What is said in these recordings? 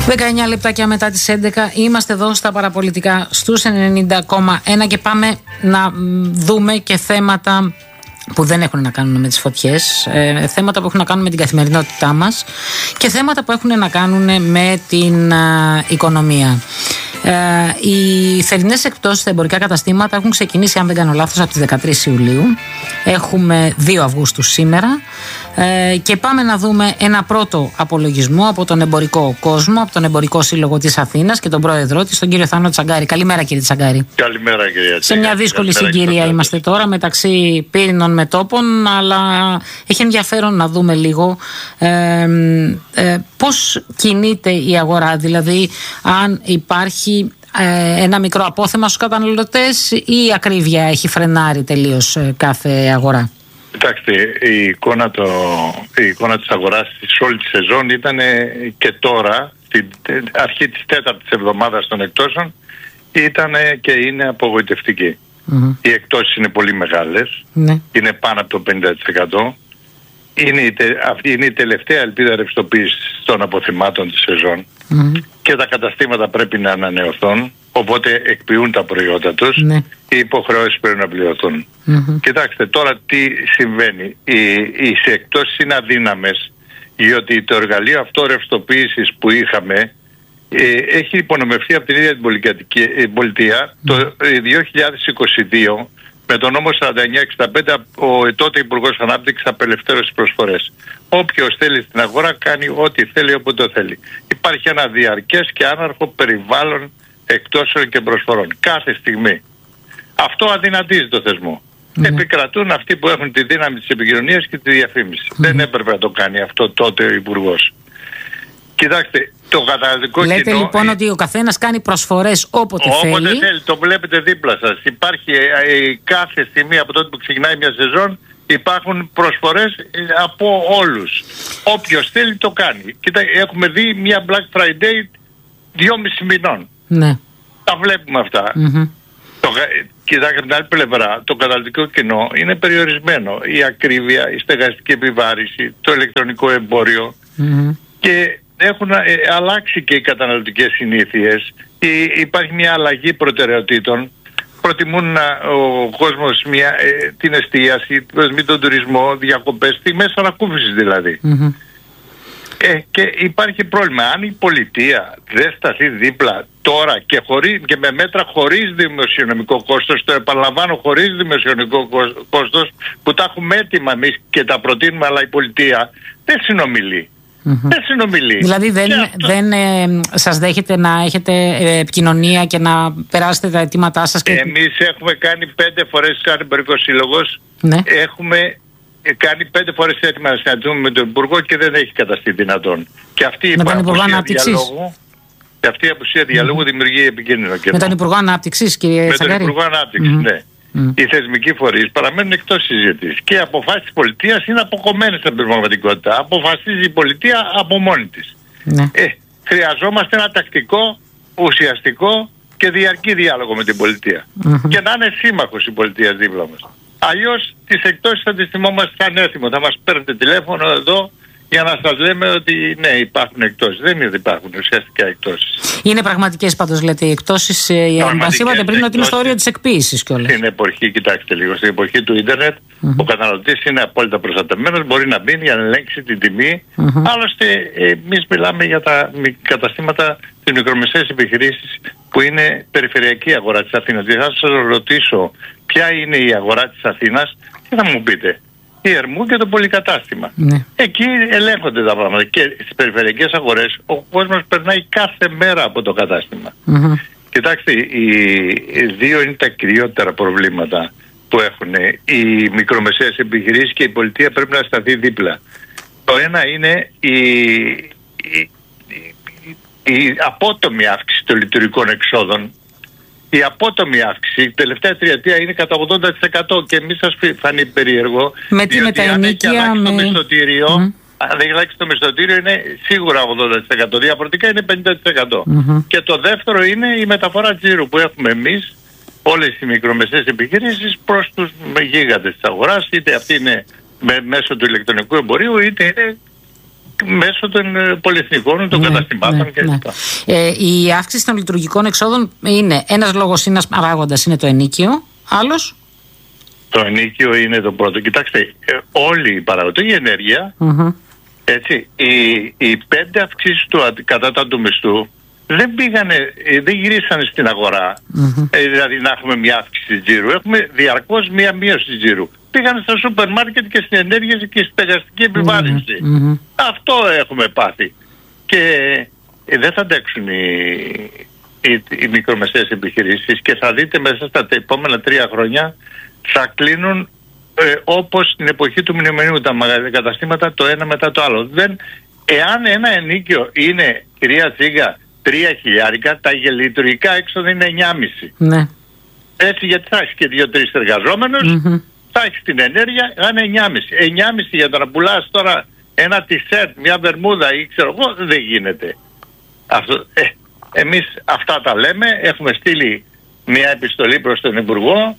19 λεπτάκια μετά τις 11 είμαστε εδώ στα παραπολιτικά στους 90,1 και πάμε να δούμε και θέματα που δεν έχουν να κάνουν με τις φωτιές, θέματα που έχουν να κάνουν με την καθημερινότητά μας και θέματα που έχουν να κάνουν με την οικονομία. Οι θερινές εκπτώσεις στα εμπορικά καταστήματα έχουν ξεκινήσει, αν δεν κάνω λάθος, από τις 13 Ιουλίου. Έχουμε 2 Αυγούστου σήμερα και πάμε να δούμε ένα πρώτο απολογισμό από τον εμπορικό κόσμο, από τον Εμπορικό Σύλλογο της Αθήνας και τον πρόεδρό της, τον κύριο Θάνο Τσαγκάρη. Καλημέρα, κύριε Τσαγκάρη. Καλημέρα, κυρία. Σε μια δύσκολη συγκυρία είμαστε τώρα μεταξύ πύρινων μετώπων, αλλά έχει ενδιαφέρον να δούμε λίγο πώς κινείται η αγορά, δηλαδή αν υπάρχει ένα μικρό απόθεμα στους καταναλωτές ή η ακρίβεια έχει φρενάρει τελείως κάθε αγορά. Κοιτάξτε, η εικόνα της αγοράς σε όλη τη σεζόν ήταν και τώρα, στην αρχή της 4ης εβδομάδας των εκτόσεων, ήταν και είναι απογοητευτική. Οι εκτόσεις είναι πολύ μεγάλες, είναι πάνω από το 50%. Αυτή είναι η τελευταία ελπίδα ρευστοποίησης των αποθυμάτων της σεζόν και τα καταστήματα πρέπει να ανανεωθούν, οπότε εκποιούν τα προϊόντα τους, οι υποχρεώσεις πρέπει να πληρωθούν. Κοιτάξτε τώρα τι συμβαίνει. Οι εκτόσεις είναι αδύναμες, διότι το εργαλείο αυτό ρευστοποίησης που είχαμε έχει υπονομευθεί από την ίδια την πολιτεία το 2022 με τον νόμο 4965. Ο τότε Υπουργός Ανάπτυξης απελευθέρωσε προσφορές. Όποιος θέλει στην αγορά κάνει ό,τι θέλει όποτε το θέλει. Υπάρχει ένα διαρκές και άναρχο περιβάλλον εκτόσεων και προσφορών κάθε στιγμή. Αυτό αδυνατίζει το θεσμό. Επικρατούν αυτοί που έχουν τη δύναμη της επικοινωνίας και τη διαφήμιση. Δεν έπρεπε να το κάνει αυτό τότε ο Υπουργός. Κοιτάξτε, το καταναλωτικό κοινό... Λέτε λοιπόν ότι ο καθένας κάνει προσφορές όποτε θέλει. Το βλέπετε δίπλα σας. Υπάρχει κάθε στιγμή από τότε που ξεκινάει μια σεζόν, υπάρχουν προσφορές από όλους. Όποιος θέλει το κάνει. Κοιτάξτε, έχουμε δει μια Black Friday 2,5 μηνών. Ναι. Τα βλέπουμε αυτά. Κοιτάξτε, από την άλλη πλευρά, το καταναλωτικό κοινό είναι περιορισμένο. Η ακρίβεια, η στεγαστική επιβάρηση, το ηλεκτρονικό εμπόριο και έχουν αλλάξει και οι καταναλωτικές συνήθειες. Υπάρχει μια αλλαγή προτεραιοτήτων. Προτιμούν ο κόσμος την εστίαση, τον τουρισμό, διακοπές, τιμές ανακούφισης δηλαδή. Και υπάρχει πρόβλημα. Αν η πολιτεία δεν σταθεί δίπλα τώρα και με μέτρα χωρίς δημοσιονομικό κόστος, το επαναλαμβάνω, χωρίς δημοσιονομικό κόστος, που τα έχουμε έτοιμα εμείς και τα προτείνουμε, αλλά η πολιτεία δεν συνομιλεί. Δεν συνομιλεί. Δηλαδή δεν σας δέχεται να έχετε επικοινωνία και να περάσετε τα αιτήματά σας? Εμείς έχουμε κάνει 5 φορές σαν Εμπορικός Σύλλογος. Έχουμε κάνει 5 φορές έτοιμα να συναντηθούμε με τον Υπουργό και δεν έχει καταστεί δυνατόν. Και αυτή η απουσία διαλόγου δημιουργεί επικίνδυνο κενό. Με τον Υπουργό Ανάπτυξης, κύριε Τσαγκάρη. Με τον Υπουργό Ανάπτυξης, ναι. Οι θεσμικοί φορείς παραμένουν εκτός συζήτησης και οι αποφάσεις της πολιτείας είναι αποκομμένες από την πραγματικότητα. Αποφασίζει η πολιτεία από μόνη της. Χρειαζόμαστε ένα τακτικό, ουσιαστικό και διαρκή διάλογο με την πολιτεία. Και να είναι σύμμαχος η πολιτεία δίπλα μας. Αλλιώς τις εκτόσεις θα τις θυμόμαστε σαν έθιμο. Θα μας παίρνετε τηλέφωνο εδώ για να σας λέμε ότι ναι, υπάρχουν εκτόσεις. Δεν υπάρχουν ουσιαστικά εκτόσεις. Είναι πραγματικές πάντως, λέτε, οι εκτόσεις. Μας είπατε πριν ότι είναι στο όριο της εκποίησης κιόλας. Στην εποχή, κοιτάξτε λίγο, στην εποχή του ίντερνετ, ο καταναλωτής είναι απόλυτα προστατευμένος, μπορεί να μπει για να ελέγξει την τιμή. Άλλωστε, εμείς μιλάμε για τα καταστήματα, τις μικρομεσαίες επιχειρήσεις που είναι περιφερειακή αγορά της Αθήνας. Δηλαδή, θα σας ρωτήσω ποια είναι η αγορά της Αθήνας και θα μου πείτε. Η Ερμού και το πολυκατάστημα. Εκεί ελέγχονται τα πράγματα. Και στις περιφερειακές αγορές ο κόσμος περνάει κάθε μέρα από το κατάστημα. Κοιτάξτε, οι δύο είναι τα κυριότερα προβλήματα που έχουν οι μικρομεσαίες επιχειρήσεις και η πολιτεία πρέπει να σταθεί δίπλα. Το ένα είναι η απότομη αύξηση των λειτουργικών εξόδων. Η απότομη αύξηση, η τελευταία τριετία είναι κατά 80% και μη σας φανεί περίεργο. Με τη μεταενίκεια, το μισθωτήριο, αν δεν αλλάξει το μισθωτήριο είναι σίγουρα 80%, διαφορετικά είναι 50%. Και το δεύτερο είναι η μεταφορά τζίρου που έχουμε εμείς, όλες οι μικρομεσαίες επιχειρήσεις, προς τους γίγαντες της αγοράς, είτε αυτή είναι μέσω του ηλεκτρονικού εμπορίου, είτε είναι μέσω των πολυεθνικών, των καταστημάτων κλπ. Η αύξηση των λειτουργικών εξόδων είναι ένας λόγος, ένας παράγοντας είναι το ενοίκιο, άλλος? Το ενοίκιο είναι το πρώτο. Κοιτάξτε, όλη η παραγωγή, η ενέργεια, έτσι, οι 5 αυξήσεις του κατώτατου του μισθού δεν γυρίσανε στην αγορά. Δηλαδή να έχουμε μια αύξηση τζίρου. Έχουμε διαρκώς μια μείωση τζίρου. Πήγαν στα σούπερ μάρκετ και στην ενέργεια και στη στεγαστική επιβάρυνση. Αυτό έχουμε πάθει. Και δεν θα αντέξουν οι μικρομεσαίες επιχειρήσεις, και θα δείτε μέσα στα επόμενα 3 χρόνια θα κλείνουν όπως στην εποχή του μνημονίου τα καταστήματα, το ένα μετά το άλλο. Εάν ένα ενοίκιο είναι, κυρία Τσίγκα, 3.000, τα λειτουργικά έξοδα είναι 9,5. Ναι. Έτσι, γιατί θα έχει και 2-3 εργαζόμενους, θα έχει την ενέργεια, θα είναι 9,5. 9,5 για το να πουλάς τώρα ένα τισέρτ, μια βερμούδα ή ξέρω εγώ, δεν γίνεται. Εμείς αυτά τα λέμε, έχουμε στείλει μια επιστολή προς τον Υπουργό,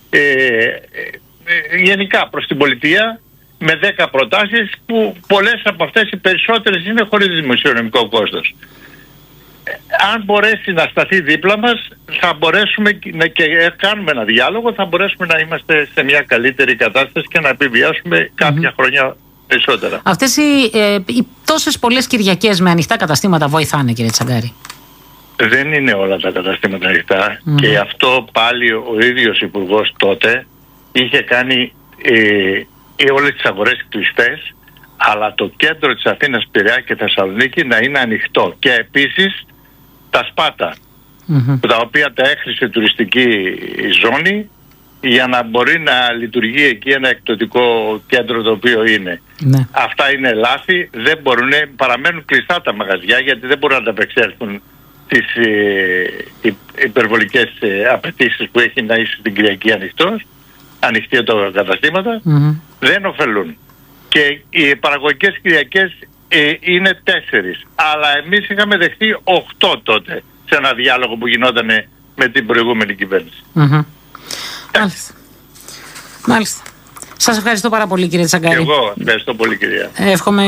γενικά προς την πολιτεία, με 10 προτάσεις, που πολλές από αυτές, οι περισσότερες είναι χωρίς δημοσιονομικό κόστος. Αν μπορέσει να σταθεί δίπλα μας, θα μπορέσουμε και κάνουμε ένα διάλογο, θα μπορέσουμε να είμαστε σε μια καλύτερη κατάσταση και να επιβιώσουμε κάποια χρόνια περισσότερα. Αυτές οι τόσες πολλές Κυριακές με ανοιχτά καταστήματα βοηθάνε, κύριε Τσαγκάρη? Δεν είναι όλα τα καταστήματα ανοιχτά, και αυτό πάλι ο ίδιος Υπουργός τότε είχε κάνει όλες τις αγορές κλειστές, αλλά το κέντρο της Αθήνας, Πειραιά και Θεσσαλονίκη να είναι ανοιχτό, και επίσης τα Σπάτα, τα οποία τα έχρισε τουριστική ζώνη, για να μπορεί να λειτουργεί εκεί ένα εκπτωτικό κέντρο το οποίο είναι. Αυτά είναι λάθη, δεν μπορούν, παραμένουν κλειστά τα μαγαζιά, γιατί δεν μπορούν να ανταπεξέλθουν τις υπερβολικές απαιτήσεις που έχει να είσαι την Κυριακή ανοιχτή τα καταστήματα, δεν ωφελούν. Και οι παραγωγικές Κυριακές είναι 4, αλλά εμείς είχαμε δεχτεί 8 τότε, σε ένα διάλογο που γινόταν με την προηγούμενη κυβέρνηση. Μάλιστα. Σας ευχαριστώ πάρα πολύ, κύριε Τσαγκάρη. Και εγώ ευχαριστώ πολύ, κυρία. Εύχομαι